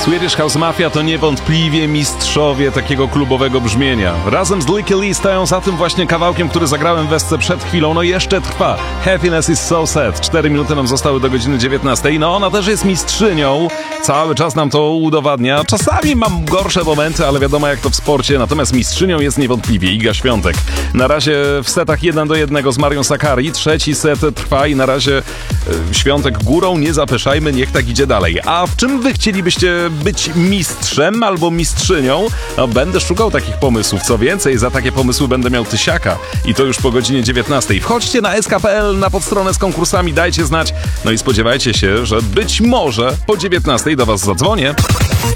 Swedish House Mafia to niewątpliwie mistrzowie takiego klubowego brzmienia. Razem z Lykke Li stają za tym właśnie kawałkiem, który zagrałem w Wesce przed chwilą. No jeszcze trwa. Happiness is so sad. 4 minuty nam zostały do godziny 19. No ona też jest mistrzynią. Cały czas nam to udowadnia. Czasami mam gorsze momenty, ale wiadomo jak to w sporcie. Natomiast mistrzynią jest niewątpliwie Iga Świątek. Na razie w setach 1-1 z Marią Sakkari. Trzeci set trwa i na razie Świątek górą. Nie zapeszajmy, niech tak idzie dalej. A w czym wy chcielibyście być mistrzem albo mistrzynią? No, będę szukał takich pomysłów. Co więcej, za takie pomysły będę miał tysiaka. I to już po godzinie 19. Wchodźcie na sk.pl, na podstronę z konkursami, dajcie znać. No i spodziewajcie się, że być może po 19 do was zadzwonię.